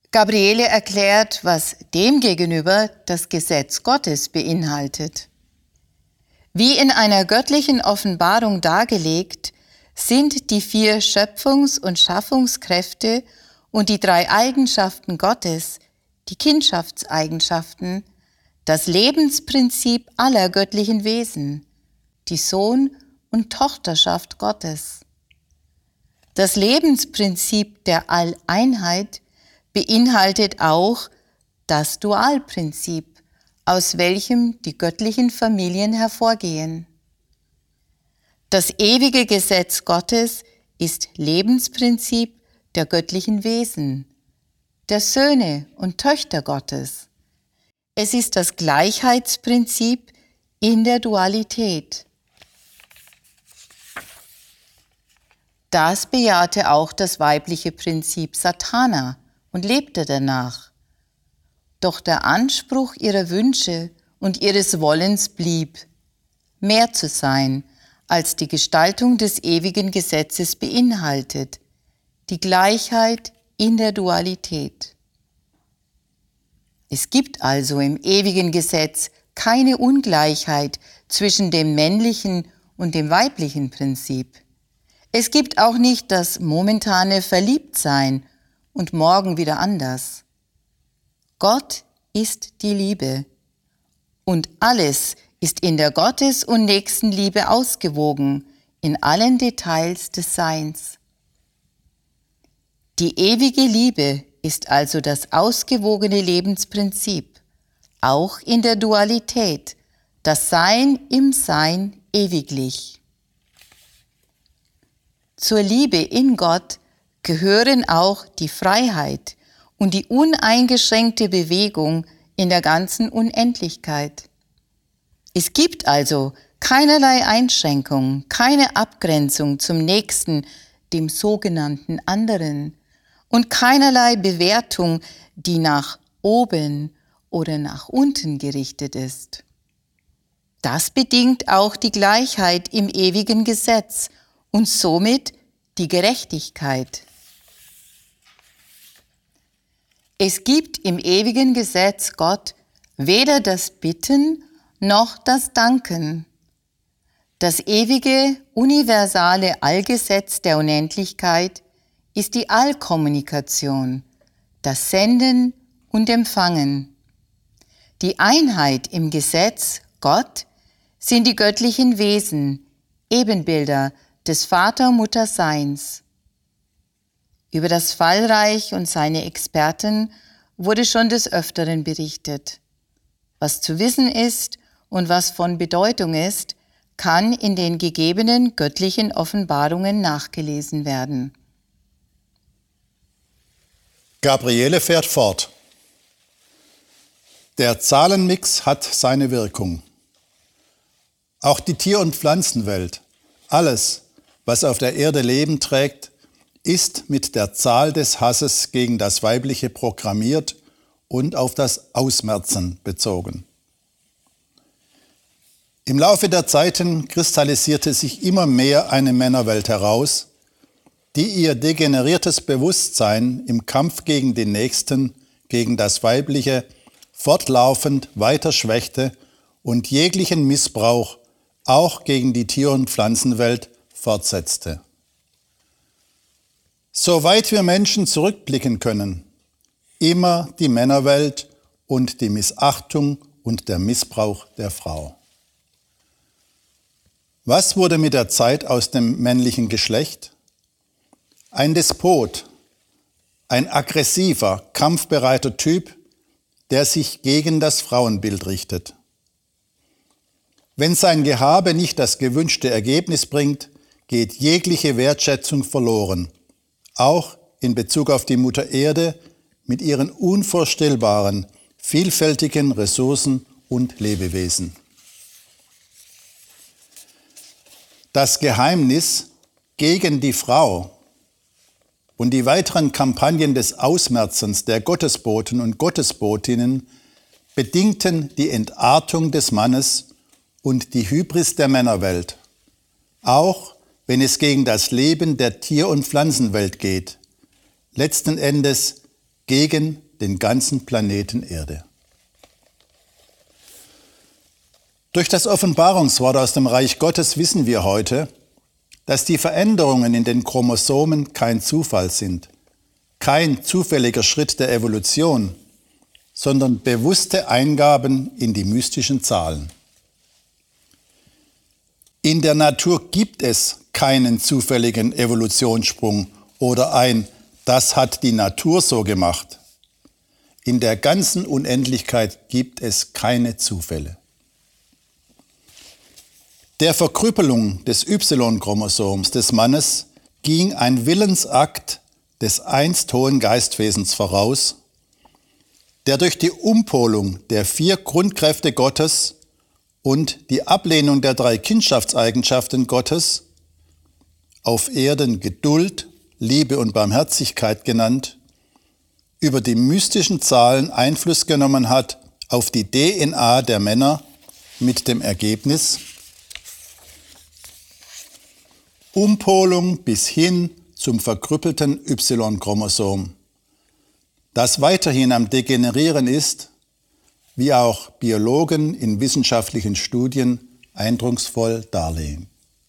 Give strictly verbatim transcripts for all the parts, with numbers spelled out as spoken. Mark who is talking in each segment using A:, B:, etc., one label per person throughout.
A: Gabriele erklärt, was demgegenüber das Gesetz Gottes beinhaltet. Wie in einer göttlichen Offenbarung dargelegt, sind die vier Schöpfungs- und Schaffungskräfte und die drei Eigenschaften Gottes, die Kindschaftseigenschaften, das Lebensprinzip aller göttlichen Wesen, die Sohn- und Tochterschaft Gottes. Das Lebensprinzip der Alleinheit beinhaltet auch das Dualprinzip, aus welchem die göttlichen Familien hervorgehen. Das ewige Gesetz Gottes ist Lebensprinzip der göttlichen Wesen, der Söhne und Töchter Gottes. Es ist das Gleichheitsprinzip in der Dualität. Das bejahte auch das weibliche Prinzip Satana und lebte danach. Doch der Anspruch ihrer Wünsche und ihres Wollens blieb, mehr zu sein, als die Gestaltung des ewigen Gesetzes beinhaltet, die Gleichheit in der Dualität. Es gibt also im ewigen Gesetz keine Ungleichheit zwischen dem männlichen und dem weiblichen Prinzip. Es gibt auch nicht das momentane Verliebtsein und morgen wieder anders. Gott ist die Liebe und alles ist in der Gottes- und Nächstenliebe ausgewogen, in allen Details des Seins. Die ewige Liebe ist also das ausgewogene Lebensprinzip, auch in der Dualität, das Sein im Sein ewiglich. Zur Liebe in Gott gehören auch die Freiheit und die uneingeschränkte Bewegung in der ganzen Unendlichkeit. Es gibt also keinerlei Einschränkung, keine Abgrenzung zum Nächsten, dem sogenannten anderen, und keinerlei Bewertung, die nach oben oder nach unten gerichtet ist. Das bedingt auch die Gleichheit im ewigen Gesetz und somit die Gerechtigkeit. Es gibt im ewigen Gesetz Gott weder das Bitten noch das Danken. Das ewige, universale Allgesetz der Unendlichkeit ist die Allkommunikation, das Senden und Empfangen. Die Einheit im Gesetz Gott sind die göttlichen Wesen, Ebenbilder des Vater-Mutter-Seins. Über das Fallreich und seine Experten wurde schon des Öfteren berichtet. Was zu wissen ist und was von Bedeutung ist, kann in den gegebenen göttlichen Offenbarungen nachgelesen werden.
B: Gabriele fährt fort. Der Zahlenmix hat seine Wirkung. Auch die Tier- und Pflanzenwelt, alles, was auf der Erde Leben trägt, ist mit der Zahl des Hasses gegen das Weibliche programmiert und auf das Ausmerzen bezogen. Im Laufe der Zeiten kristallisierte sich immer mehr eine Männerwelt heraus, die ihr degeneriertes Bewusstsein im Kampf gegen den Nächsten, gegen das Weibliche, fortlaufend weiter schwächte und jeglichen Missbrauch auch gegen die Tier- und Pflanzenwelt fortsetzte. Soweit wir Menschen zurückblicken können, immer die Männerwelt und die Missachtung und der Missbrauch der Frau. Was wurde mit der Zeit aus dem männlichen Geschlecht? Ein Despot, ein aggressiver, kampfbereiter Typ, der sich gegen das Frauenbild richtet. Wenn sein Gehabe nicht das gewünschte Ergebnis bringt, geht jegliche Wertschätzung verloren, auch in Bezug auf die Mutter Erde mit ihren unvorstellbaren, vielfältigen Ressourcen und Lebewesen. Das Geheimnis gegen die Frau und die weiteren Kampagnen des Ausmerzens der Gottesboten und Gottesbotinnen bedingten die Entartung des Mannes und die Hybris der Männerwelt, auch wenn es gegen das Leben der Tier- und Pflanzenwelt geht, letzten Endes gegen den ganzen Planeten Erde. Durch das Offenbarungswort aus dem Reich Gottes wissen wir heute, dass die Veränderungen in den Chromosomen kein Zufall sind, kein zufälliger Schritt der Evolution, sondern bewusste Eingaben in die mystischen Zahlen. In der Natur gibt es keinen zufälligen Evolutionssprung oder ein „Das hat die Natur so gemacht“. In der ganzen Unendlichkeit gibt es keine Zufälle. Der Verkrüppelung des Y-Chromosoms des Mannes ging ein Willensakt des einst hohen Geistwesens voraus, der durch die Umpolung der vier Grundkräfte Gottes und die Ablehnung der drei Kindschaftseigenschaften Gottes, auf Erden Geduld, Liebe und Barmherzigkeit genannt, über die mystischen Zahlen Einfluss genommen hat auf die D N A der Männer mit dem Ergebnis Umpolung bis hin zum verkrüppelten Y-Chromosom, das weiterhin am Degenerieren ist, wie auch Biologen in wissenschaftlichen Studien eindrucksvoll darlegen.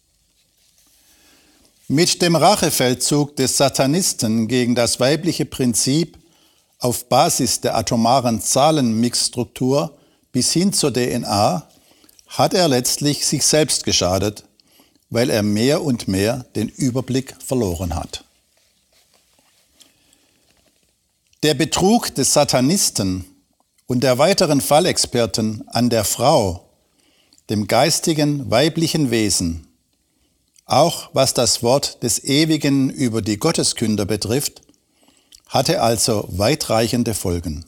B: Mit dem Rachefeldzug des Satanisten gegen das weibliche Prinzip auf Basis der atomaren Zahlenmixstruktur bis hin zur D N A hat er letztlich sich selbst geschadet, weil er mehr und mehr den Überblick verloren hat. Der Betrug des Satanisten und der weiteren Fallexperten an der Frau, dem geistigen weiblichen Wesen, auch was das Wort des Ewigen über die Gotteskünder betrifft, hatte also weitreichende Folgen.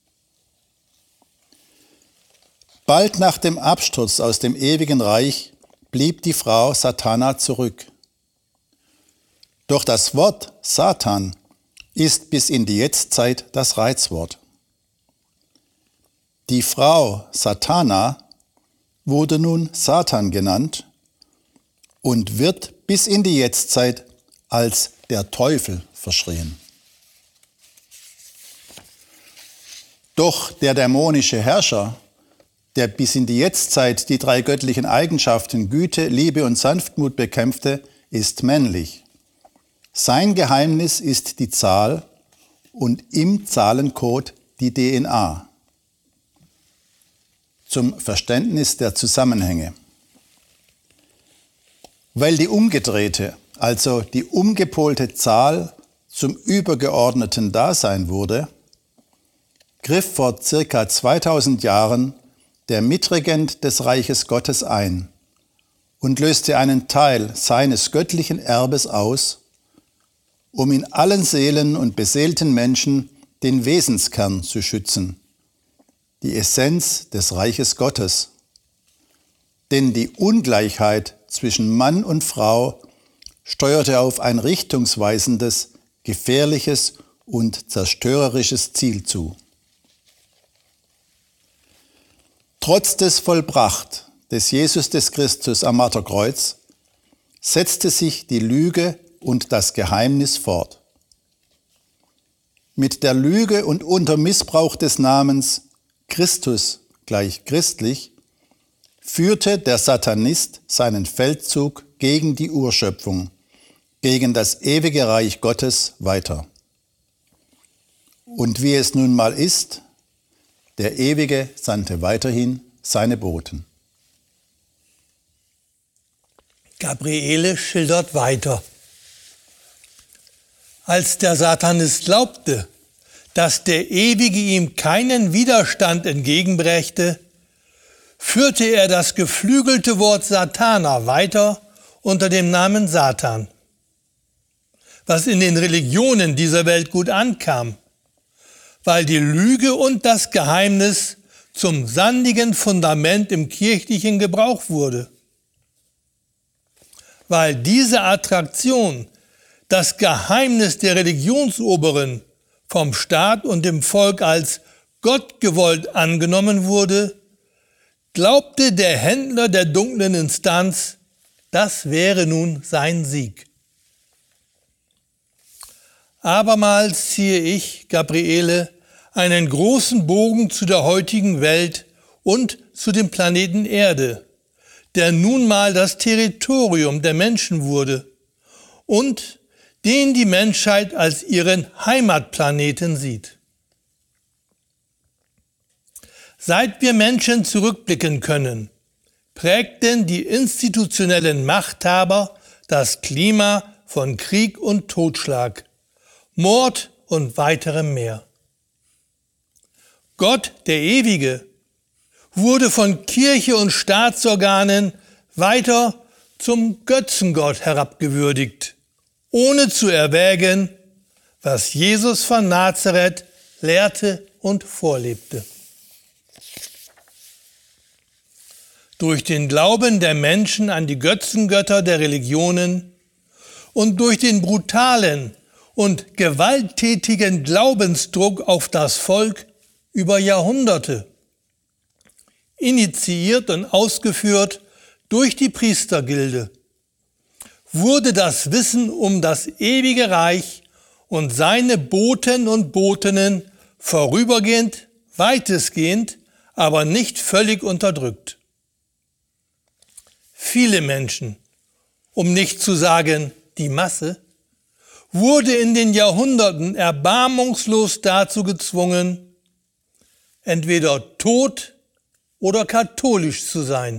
B: Bald nach dem Absturz aus dem ewigen Reich blieb die Frau Satana zurück. Doch das Wort Satan ist bis in die Jetztzeit das Reizwort. Die Frau Satana wurde nun Satan genannt und wird bis in die Jetztzeit als der Teufel verschrien. Doch der dämonische Herrscher, der bis in die Jetztzeit die drei göttlichen Eigenschaften Güte, Liebe und Sanftmut bekämpfte, ist männlich. Sein Geheimnis ist die Zahl und im Zahlencode die D N A. Zum Verständnis der Zusammenhänge. Weil die umgedrehte, also die umgepolte Zahl zum übergeordneten Dasein wurde, griff vor circa zweitausend Jahren der Mitregent des Reiches Gottes ein und löste einen Teil seines göttlichen Erbes aus, um in allen Seelen und beseelten Menschen den Wesenskern zu schützen, die Essenz des Reiches Gottes. Denn die Ungleichheit zwischen Mann und Frau steuerte auf ein richtungsweisendes, gefährliches und zerstörerisches Ziel zu. Trotz des Vollbracht des Jesus des Christus am Marterkreuz setzte sich die Lüge und das Geheimnis fort. Mit der Lüge und unter Missbrauch des Namens Christus gleich christlich führte der Satanist seinen Feldzug gegen die Urschöpfung, gegen das ewige Reich Gottes weiter. Und wie es nun mal ist, der Ewige sandte weiterhin seine Boten.
C: Gabriele schildert weiter. Als der Satanist glaubte, dass der Ewige ihm keinen Widerstand entgegenbrächte, führte er das geflügelte Wort Satana weiter unter dem Namen Satan. Was in den Religionen dieser Welt gut ankam, weil die Lüge und das Geheimnis zum sandigen Fundament im kirchlichen Gebrauch wurde. Weil diese Attraktion, das Geheimnis der Religionsoberen, vom Staat und dem Volk als gottgewollt angenommen wurde, glaubte der Händler der dunklen Instanz, das wäre nun sein Sieg. Abermals ziehe ich, Gabriele, einen großen Bogen zu der heutigen Welt und zu dem Planeten Erde, der nun mal das Territorium der Menschen wurde und den die Menschheit als ihren Heimatplaneten sieht. Seit wir Menschen zurückblicken können, prägten die institutionellen Machthaber das Klima von Krieg und Totschlag, Mord und weiterem mehr. Gott, der Ewige, wurde von Kirche und Staatsorganen weiter zum Götzengott herabgewürdigt, ohne zu erwägen, was Jesus von Nazareth lehrte und vorlebte. Durch den Glauben der Menschen an die Götzengötter der Religionen und durch den brutalen und gewalttätigen Glaubensdruck auf das Volk über Jahrhunderte, initiiert und ausgeführt durch die Priestergilde, wurde das Wissen um das ewige Reich und seine Boten und Botinnen vorübergehend, weitestgehend, aber nicht völlig unterdrückt. Viele Menschen, um nicht zu sagen die Masse, wurde in den Jahrhunderten erbarmungslos dazu gezwungen, entweder tot oder katholisch zu sein,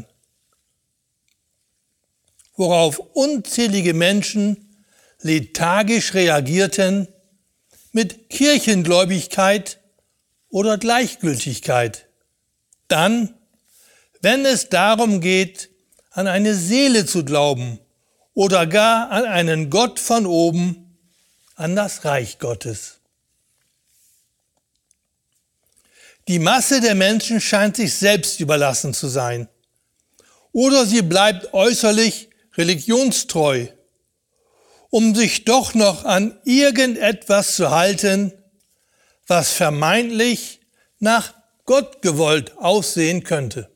C: worauf unzählige Menschen lethargisch reagierten mit Kirchengläubigkeit oder Gleichgültigkeit. Dann, wenn es darum geht, an eine Seele zu glauben oder gar an einen Gott von oben, an das Reich Gottes. Die Masse der Menschen scheint sich selbst überlassen zu sein. Oder sie bleibt äußerlich religionstreu, um sich doch noch an irgendetwas zu halten, was vermeintlich nach Gott gewollt aussehen könnte.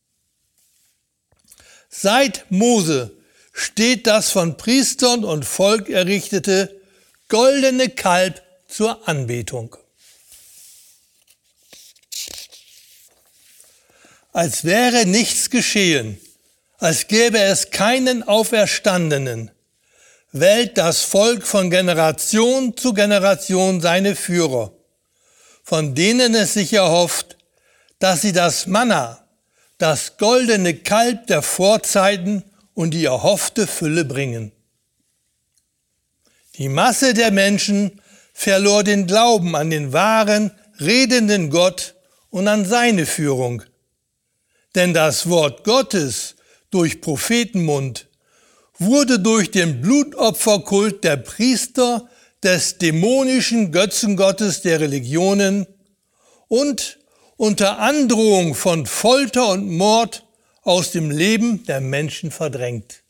C: Seit Mose steht das von Priestern und Volk errichtete goldene Kalb zur Anbetung. Als wäre nichts geschehen, als gäbe es keinen Auferstandenen, wählt das Volk von Generation zu Generation seine Führer, von denen es sich erhofft, dass sie das Manna, das goldene Kalb der Vorzeiten und die erhoffte Fülle bringen. Die Masse der Menschen verlor den Glauben an den wahren, redenden Gott und an seine Führung. Denn das Wort Gottes durch Prophetenmund wurde durch den Blutopferkult der Priester des dämonischen Götzengottes der Religionen und unter Androhung von Folter und Mord aus dem Leben der Menschen verdrängt.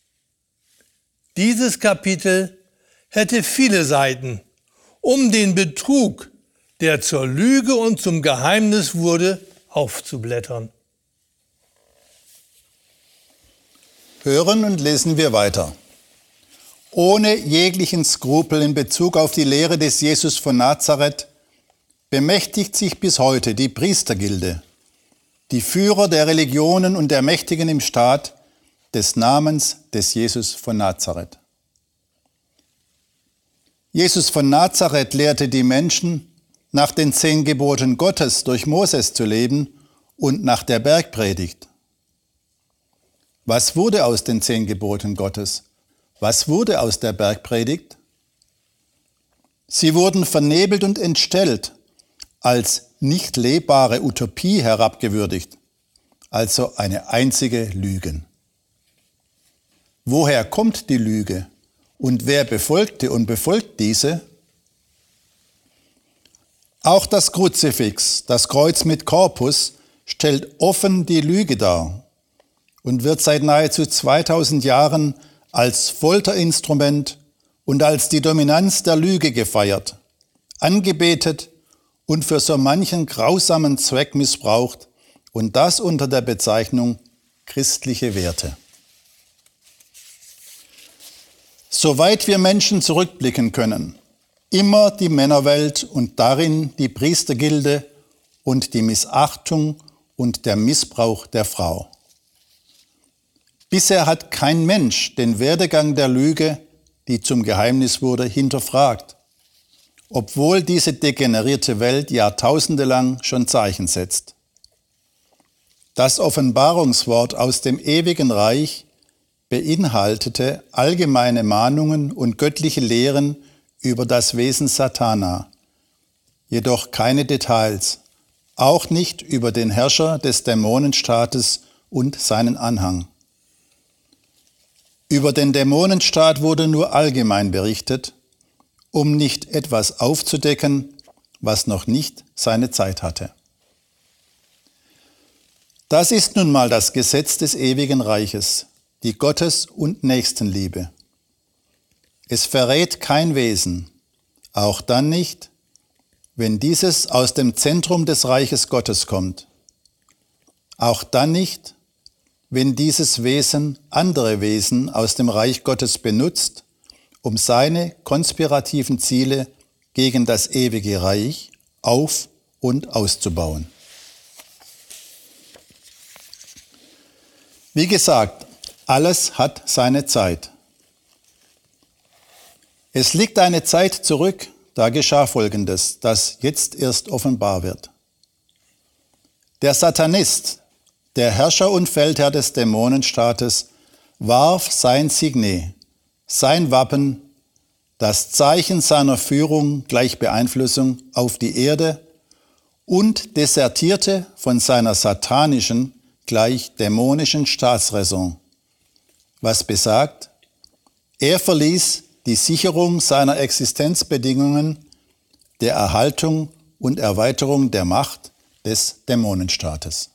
C: Dieses Kapitel hätte viele Seiten, um den Betrug, der zur Lüge und zum Geheimnis wurde, aufzublättern.
B: Hören und lesen wir weiter. Ohne jeglichen Skrupel in Bezug auf die Lehre des Jesus von Nazareth bemächtigt sich bis heute die Priestergilde, die Führer der Religionen und der Mächtigen im Staat, des Namens des Jesus von Nazareth. Jesus von Nazareth lehrte die Menschen, nach den zehn Geboten Gottes durch Moses zu leben und nach der Bergpredigt. Was wurde aus den zehn Geboten Gottes? Was wurde aus der Bergpredigt? Sie wurden vernebelt und entstellt, als nicht lebbare Utopie herabgewürdigt, also eine einzige Lüge. Woher kommt die Lüge und wer befolgte und befolgt diese? Auch das Kruzifix, das Kreuz mit Korpus, stellt offen die Lüge dar und wird seit nahezu zweitausend Jahren als Folterinstrument und als die Dominanz der Lüge gefeiert, angebetet und für so manchen grausamen Zweck missbraucht, und das unter der Bezeichnung christliche Werte. Soweit wir Menschen zurückblicken können, immer die Männerwelt und darin die Priestergilde und die Missachtung und der Missbrauch der Frau. Bisher hat kein Mensch den Werdegang der Lüge, die zum Geheimnis wurde, hinterfragt, obwohl diese degenerierte Welt jahrtausendelang schon Zeichen setzt. Das Offenbarungswort aus dem ewigen Reich beinhaltete allgemeine Mahnungen und göttliche Lehren über das Wesen Satana, jedoch keine Details, auch nicht über den Herrscher des Dämonenstaates und seinen Anhang. Über den Dämonenstaat wurde nur allgemein berichtet, um nicht etwas aufzudecken, was noch nicht seine Zeit hatte. Das ist nun mal das Gesetz des ewigen Reiches, die Gottes- und Nächstenliebe. Es verrät kein Wesen, auch dann nicht, wenn dieses aus dem Zentrum des Reiches Gottes kommt. Auch dann nicht, wenn dieses Wesen andere Wesen aus dem Reich Gottes benutzt, um seine konspirativen Ziele gegen das ewige Reich auf- und auszubauen. Wie gesagt, alles hat seine Zeit. Es liegt eine Zeit zurück, da geschah Folgendes, das jetzt erst offenbar wird. Der Satanist, der Herrscher und Feldherr des Dämonenstaates, warf sein Signet, sein Wappen, das Zeichen seiner Führung gleich Beeinflussung auf die Erde und desertierte von seiner satanischen gleich dämonischen Staatsräson, was besagt, er verließ die Sicherung seiner Existenzbedingungen der Erhaltung und Erweiterung der Macht des Dämonenstaates.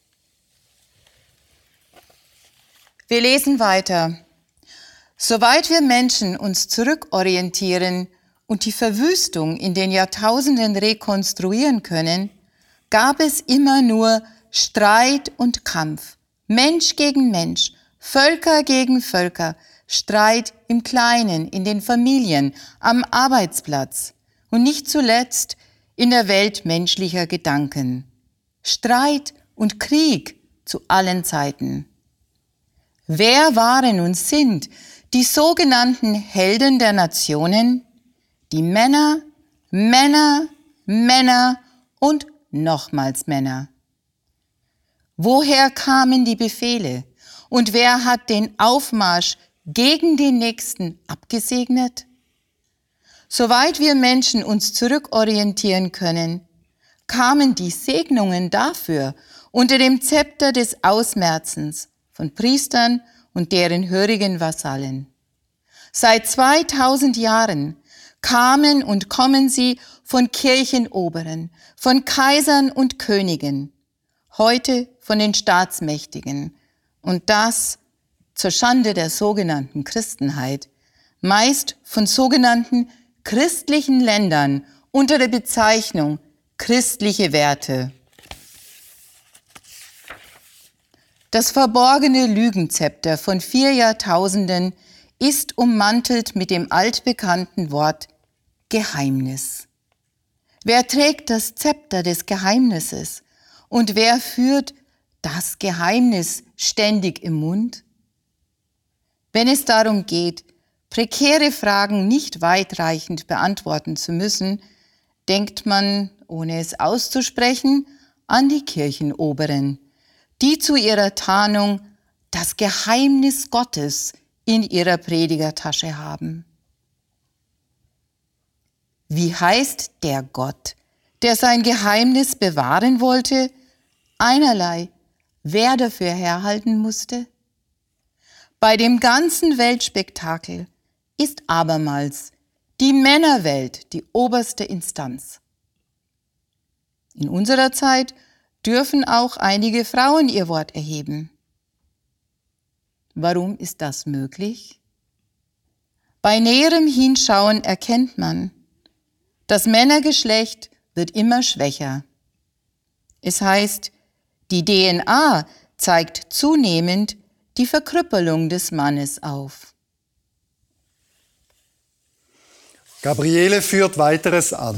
A: Wir lesen weiter. Soweit wir Menschen uns zurückorientieren und die Verwüstung in den Jahrtausenden rekonstruieren können, gab es immer nur Streit und Kampf, Mensch gegen Mensch, Völker gegen Völker, Streit im Kleinen, in den Familien, am Arbeitsplatz und nicht zuletzt in der Welt menschlicher Gedanken. Streit und Krieg zu allen Zeiten. Wer waren und sind die sogenannten Helden der Nationen? Die Männer, Männer, Männer und nochmals Männer. Woher kamen die Befehle und wer hat den Aufmarsch gegen den Nächsten abgesegnet? Soweit wir Menschen uns zurückorientieren können, kamen die Segnungen dafür unter dem Zepter des Ausmerzens von Priestern und deren hörigen Vasallen. Seit zweitausend Jahren kamen und kommen sie von Kirchenoberen, von Kaisern und Königen, heute von den Staatsmächtigen, und das zur Schande der sogenannten Christenheit, meist von sogenannten christlichen Ländern unter der Bezeichnung christliche Werte. Das verborgene Lügenzepter von vier Jahrtausenden ist ummantelt mit dem altbekannten Wort Geheimnis. Wer trägt das Zepter des Geheimnisses und wer führt das Geheimnis ständig im Mund? Wenn es darum geht, prekäre Fragen nicht weitreichend beantworten zu müssen, denkt man, ohne es auszusprechen, an die Kirchenoberen, die zu ihrer Tarnung das Geheimnis Gottes in ihrer Predigertasche haben. Wie heißt der Gott, der sein Geheimnis bewahren wollte? Einerlei, wer dafür herhalten musste? Bei dem ganzen Weltspektakel ist abermals die Männerwelt die oberste Instanz. In unserer Zeit dürfen auch einige Frauen ihr Wort erheben. Warum ist das möglich? Bei näherem Hinschauen erkennt man, das Männergeschlecht wird immer schwächer. Es heißt, die D N A zeigt zunehmend die Verkrüppelung des Mannes auf.
D: Gabriele führt weiteres an.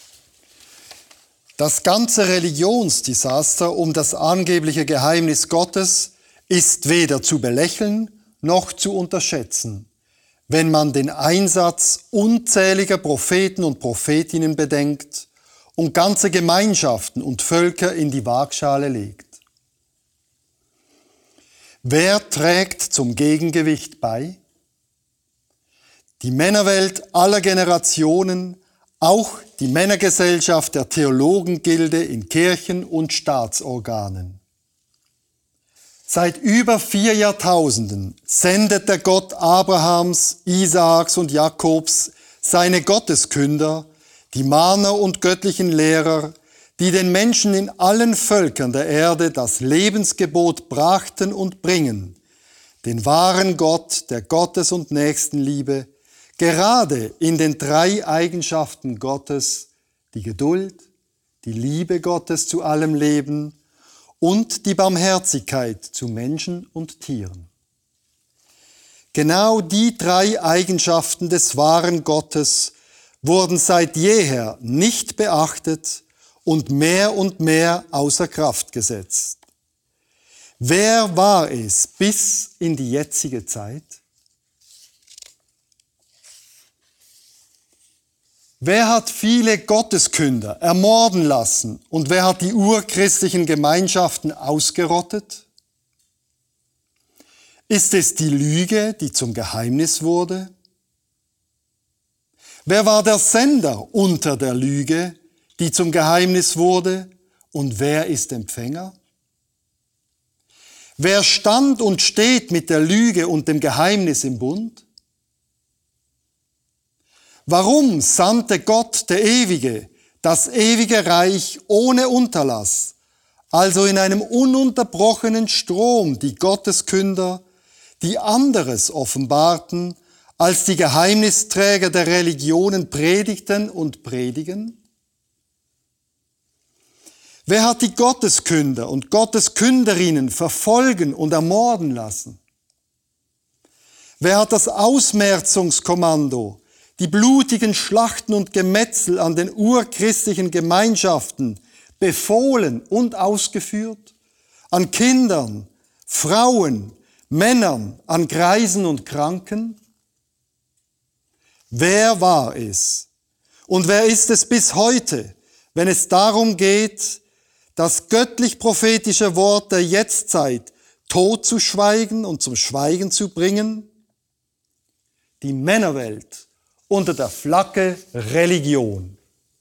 D: Das ganze Religionsdesaster um das angebliche Geheimnis Gottes ist weder zu belächeln noch zu unterschätzen, wenn man den Einsatz unzähliger Propheten und Prophetinnen bedenkt und ganze Gemeinschaften und Völker in die Waagschale legt. Wer trägt zum Gegengewicht bei? Die Männerwelt aller Generationen, auch die Männergesellschaft der Theologengilde in Kirchen und Staatsorganen. Seit über vier Jahrtausenden sendet der Gott Abrahams, Isaaks und Jakobs seine Gotteskünder, die Mahner und göttlichen Lehrer, die den Menschen in allen Völkern der Erde das Lebensgebot brachten und bringen, den wahren Gott der Gottes- und Nächstenliebe, gerade in den drei Eigenschaften Gottes, die Geduld, die Liebe Gottes zu allem Leben und die Barmherzigkeit zu Menschen und Tieren. Genau die drei Eigenschaften des wahren Gottes wurden seit jeher nicht beachtet und mehr und mehr außer Kraft gesetzt. Wer war es bis in die jetzige Zeit? Wer hat viele Gotteskünder ermorden lassen und wer hat die urchristlichen Gemeinschaften ausgerottet? Ist es die Lüge, die zum Geheimnis wurde? Wer war der Sender unter der Lüge, die zum Geheimnis wurde, und wer ist Empfänger? Wer stand und steht mit der Lüge und dem Geheimnis im Bund? Warum sandte Gott, der Ewige, das ewige Reich ohne Unterlass, also in einem ununterbrochenen Strom die Gotteskünder, die anderes offenbarten, als die Geheimnisträger der Religionen predigten und predigen? Wer hat die Gotteskünder und Gotteskünderinnen verfolgen und ermorden lassen? Wer hat das Ausmerzungskommando, die blutigen Schlachten und Gemetzel an den urchristlichen Gemeinschaften befohlen und ausgeführt? An Kindern, Frauen, Männern, an Greisen und Kranken? Wer war es? Und wer ist es bis heute, wenn es darum geht, das göttlich-prophetische Wort der Jetztzeit totzuschweigen und zum Schweigen zu bringen? Die Männerwelt unter der Flagge Religion.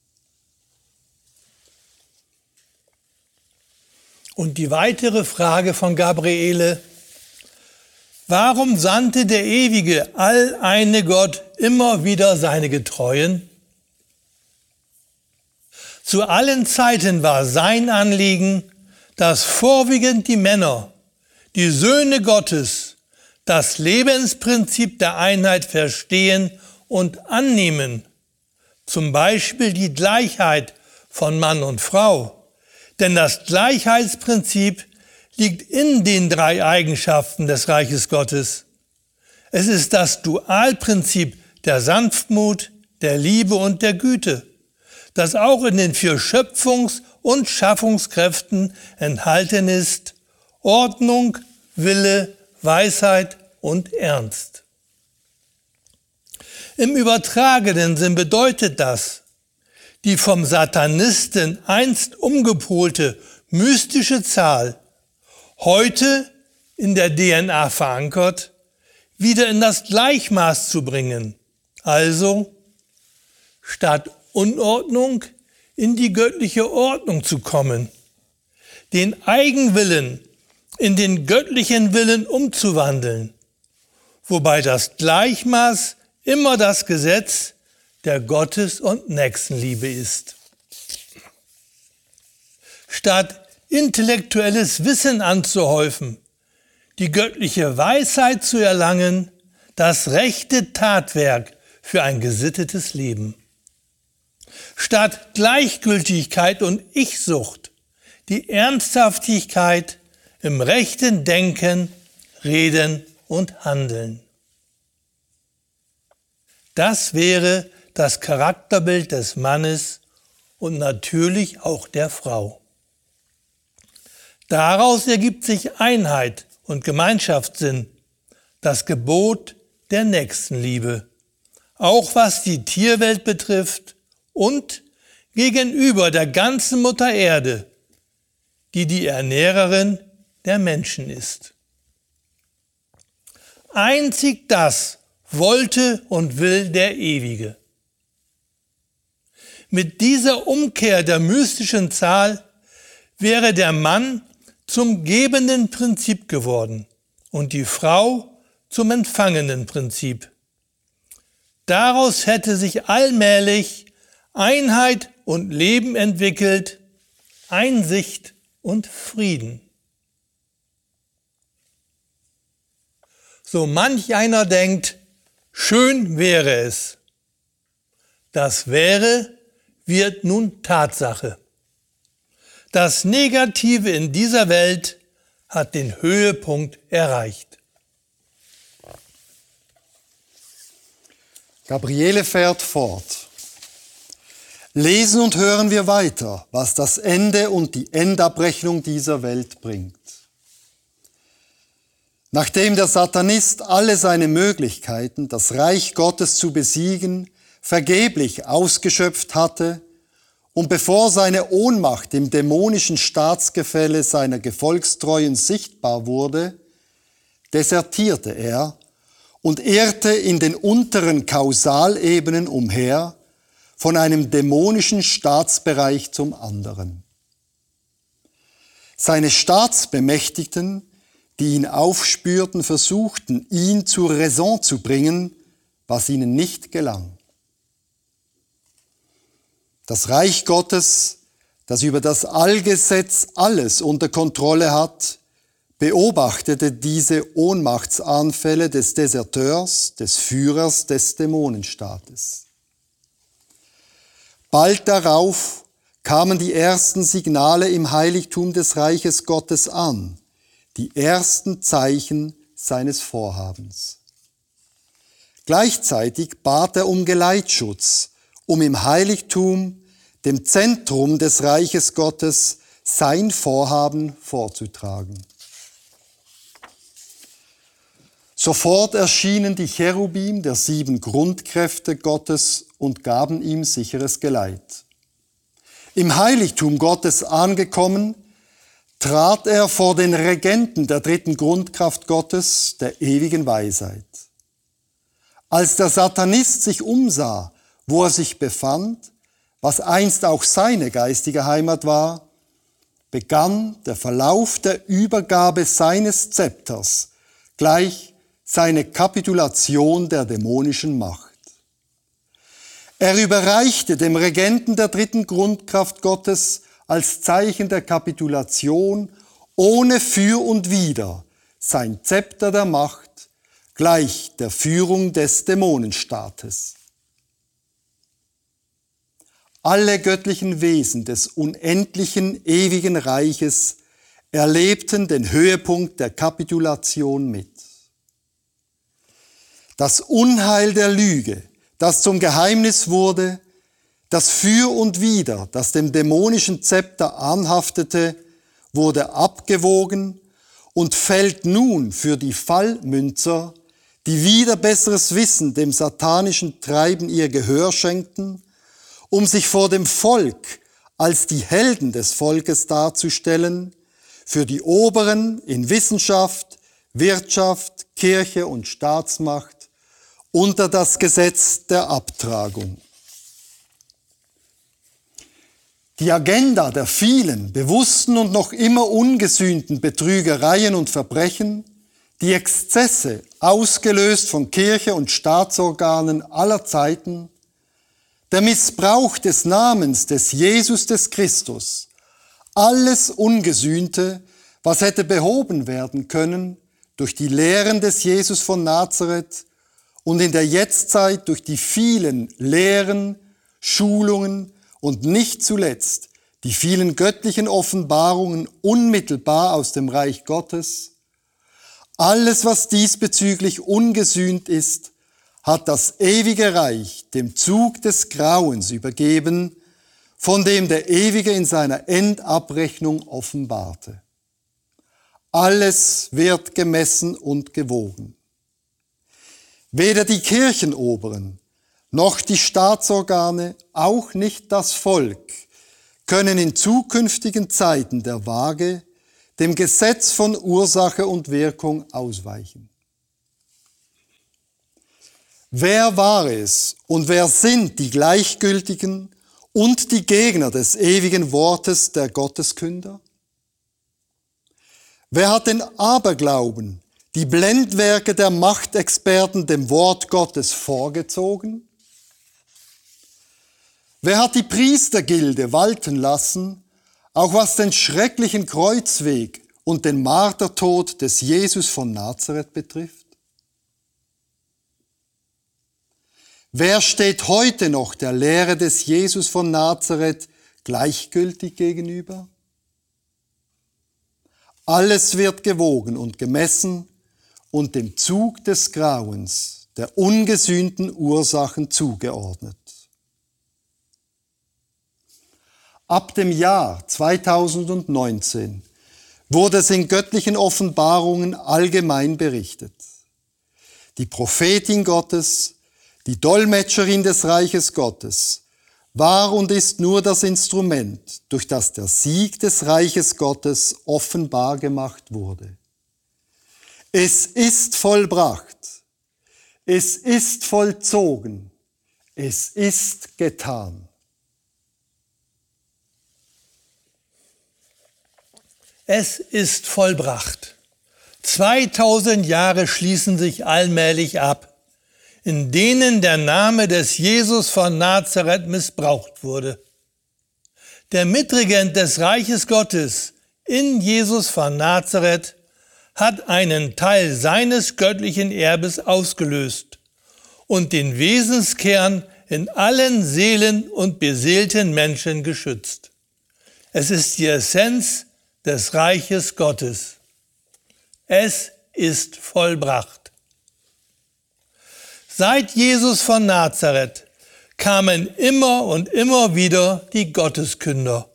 C: Und die weitere Frage von Gabriele: Warum sandte der ewige, alleine Gott immer wieder seine Getreuen? Zu allen Zeiten war sein Anliegen, dass vorwiegend die Männer, die Söhne Gottes, das Lebensprinzip der Einheit verstehen und annehmen, zum Beispiel die Gleichheit von Mann und Frau. Denn das Gleichheitsprinzip liegt in den drei Eigenschaften des Reiches Gottes. Es ist das Dualprinzip der Sanftmut, der Liebe und der Güte, das auch in den vier Schöpfungs- und Schaffungskräften enthalten ist: Ordnung, Wille, Weisheit und Ernst. Im übertragenen Sinn bedeutet das, die vom Satanisten einst umgepolte mystische Zahl, heute in der D N A verankert, wieder in das Gleichmaß zu bringen, also statt Unordnung in die göttliche Ordnung zu kommen, den Eigenwillen in den göttlichen Willen umzuwandeln, wobei das Gleichmaß immer das Gesetz der Gottes- und Nächstenliebe ist. Statt intellektuelles Wissen anzuhäufen, die göttliche Weisheit zu erlangen, das rechte Tatwerk für ein gesittetes Leben. Statt Gleichgültigkeit und Ich-Sucht, die Ernsthaftigkeit im rechten Denken, Reden und Handeln. Das wäre das Charakterbild des Mannes und natürlich auch der Frau. Daraus ergibt sich Einheit und Gemeinschaftssinn, das Gebot der Nächstenliebe, auch was die Tierwelt betrifft und gegenüber der ganzen Mutter Erde, die die Ernährerin der Menschen ist. Einzig das wollte und will der Ewige. Mit dieser Umkehr der mystischen Zahl wäre der Mann zum gebenden Prinzip geworden und die Frau zum empfangenen Prinzip. Daraus hätte sich allmählich Einheit und Leben entwickelt, Einsicht und Frieden. So manch einer denkt, schön wäre es. Das wäre wird nun Tatsache. Das Negative in dieser Welt hat den Höhepunkt erreicht.
D: Gabriele fährt fort. Lesen und hören wir weiter, was das Ende und die Endabrechnung dieser Welt bringt. Nachdem der Satanist alle seine Möglichkeiten, das Reich Gottes zu besiegen, vergeblich ausgeschöpft hatte und bevor seine Ohnmacht im dämonischen Staatsgefälle seiner Gefolgstreuen sichtbar wurde, desertierte er und irrte in den unteren Kausalebenen umher, von einem dämonischen Staatsbereich zum anderen. Seine Staatsbemächtigten, die ihn aufspürten, versuchten, ihn zur Raison zu bringen, was ihnen nicht gelang. Das Reich Gottes, das über das Allgesetz alles unter Kontrolle hat, beobachtete diese Ohnmachtsanfälle des Deserteurs, des Führers des Dämonenstaates. Bald darauf kamen die ersten Signale im Heiligtum des Reiches Gottes an, die ersten Zeichen seines Vorhabens. Gleichzeitig bat er um Geleitschutz, um im Heiligtum, dem Zentrum des Reiches Gottes, sein Vorhaben vorzutragen. Sofort erschienen die Cherubim der sieben Grundkräfte Gottes und gaben ihm sicheres Geleit. Im Heiligtum Gottes angekommen, trat er vor den Regenten der dritten Grundkraft Gottes, der ewigen Weisheit. Als der Satanist sich umsah, wo er sich befand, was einst auch seine geistige Heimat war, begann der Verlauf der Übergabe seines Zepters, gleich seine Kapitulation der dämonischen Macht. Er überreichte dem Regenten der dritten Grundkraft Gottes als Zeichen der Kapitulation ohne Für und Wider sein Zepter der Macht, gleich der Führung des Dämonenstaates. Alle göttlichen Wesen des unendlichen, ewigen Reiches erlebten den Höhepunkt der Kapitulation mit. Das Unheil der Lüge, das zum Geheimnis wurde, das Für und Wider, das dem dämonischen Zepter anhaftete, wurde abgewogen und fällt nun für die Fallmünzer, die wider besseres Wissen dem satanischen Treiben ihr Gehör schenkten, um sich vor dem Volk als die Helden des Volkes darzustellen, für die Oberen in Wissenschaft, Wirtschaft, Kirche und Staatsmacht unter das Gesetz der Abtragung. Die Agenda der vielen, bewussten und noch immer ungesühnten Betrügereien und Verbrechen, die Exzesse, ausgelöst von Kirche und Staatsorganen aller Zeiten, der Missbrauch des Namens des Jesus des Christus, alles Ungesühnte, was hätte behoben werden können durch die Lehren des Jesus von Nazareth und in der Jetztzeit durch die vielen Lehren, Schulungen und nicht zuletzt die vielen göttlichen Offenbarungen unmittelbar aus dem Reich Gottes, alles, was diesbezüglich ungesühnt ist, hat das ewige Reich dem Zug des Grauens übergeben, von dem der Ewige in seiner Endabrechnung offenbarte. Alles wird gemessen und gewogen. Weder die Kirchenoberen noch die Staatsorgane, auch nicht das Volk, können in zukünftigen Zeiten der Waage dem Gesetz von Ursache und Wirkung ausweichen. Wer war es und wer sind die Gleichgültigen und die Gegner des ewigen Wortes der Gotteskünder? Wer hat den Aberglauben, die Blendwerke der Machtexperten dem Wort Gottes vorgezogen? Wer hat die Priestergilde walten lassen, auch was den schrecklichen Kreuzweg und den Martertod des Jesus von Nazareth betrifft? Wer steht heute noch der Lehre des Jesus von Nazareth gleichgültig gegenüber? Alles wird gewogen und gemessen und dem Zug des Grauens, der ungesühnten Ursachen zugeordnet. Ab dem Jahr zweitausendneunzehn wurde es in göttlichen Offenbarungen allgemein berichtet. Die Prophetin Gottes, die Dolmetscherin des Reiches Gottes, war und ist nur das Instrument, durch das der Sieg des Reiches Gottes offenbar gemacht wurde. Es ist vollbracht, es ist vollzogen, es ist getan.
C: Es ist vollbracht. zweitausend Jahre schließen sich allmählich ab, in denen der Name des Jesus von Nazareth missbraucht wurde. Der Mitregent des Reiches Gottes in Jesus von Nazareth hat einen Teil seines göttlichen Erbes ausgelöst und den Wesenskern in allen Seelen und beseelten Menschen geschützt. Es ist die Essenz des Reiches Gottes. Es ist vollbracht. Seit Jesus von Nazareth kamen immer und immer wieder die Gotteskünder.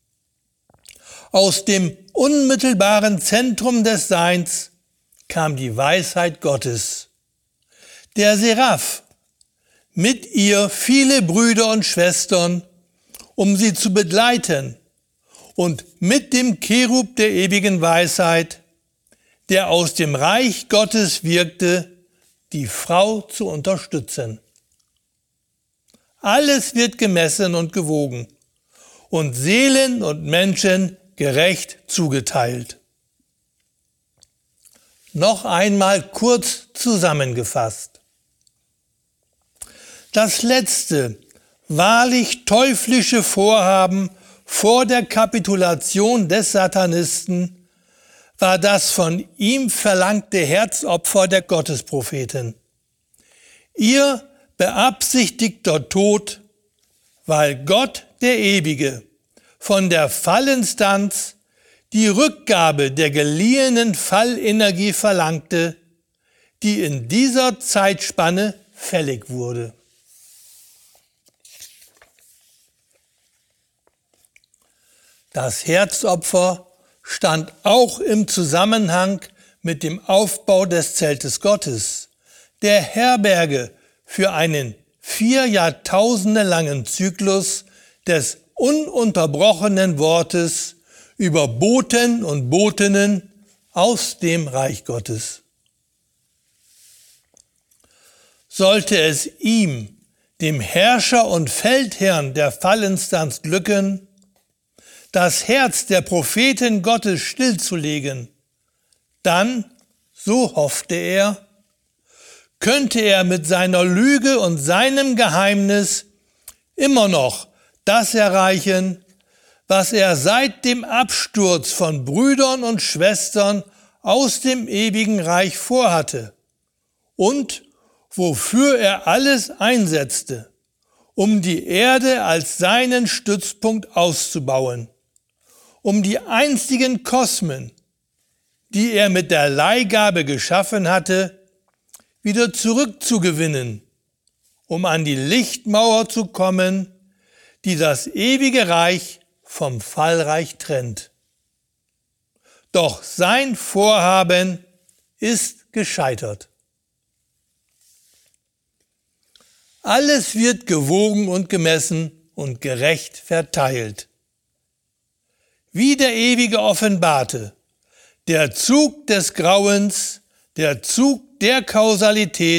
C: Aus dem unmittelbaren Zentrum des Seins kam die Weisheit Gottes. Der Seraph, mit ihr viele Brüder und Schwestern, um sie zu begleiten, und mit dem Cherub der ewigen Weisheit, der aus dem Reich Gottes wirkte, die Frau zu unterstützen. Alles wird gemessen und gewogen und Seelen und Menschen gerecht zugeteilt. Noch einmal kurz zusammengefasst. Das letzte, wahrlich teuflische Vorhaben vor der Kapitulation des Satanisten war das von ihm verlangte Herzopfer der Gottespropheten. Ihr beabsichtigter Tod, weil Gott, der Ewige, von der Fallinstanz die Rückgabe der geliehenen Fallenergie verlangte, die in dieser Zeitspanne fällig wurde. Das Herzopfer stand auch im Zusammenhang mit dem Aufbau des Zeltes Gottes, der Herberge für einen vier Jahrtausende langen Zyklus des ununterbrochenen Wortes über Boten und Botinnen aus dem Reich Gottes. Sollte es ihm, dem Herrscher und Feldherrn der Fallinstanz, glücken, das Herz der Propheten Gottes stillzulegen, dann, so hoffte er, könnte er mit seiner Lüge und seinem Geheimnis immer noch das erreichen, was er seit dem Absturz von Brüdern und Schwestern aus dem ewigen Reich vorhatte und wofür er alles einsetzte, um die Erde als seinen Stützpunkt auszubauen, um die einzigen Kosmen, die er mit der Leihgabe geschaffen hatte, wieder zurückzugewinnen, um an die Lichtmauer zu kommen, die das ewige Reich vom Fallreich trennt. Doch sein Vorhaben ist gescheitert. Alles wird gewogen und gemessen und gerecht verteilt. Wie der Ewige offenbarte, der Zug des Grauens, der Zug der Kausalität